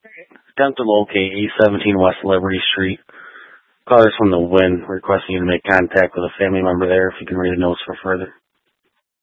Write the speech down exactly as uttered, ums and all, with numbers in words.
Attempt to locate eight seventeen West Liberty Street. Callers from the Wynn requesting you to make contact with a family member there if you can read the notes for further.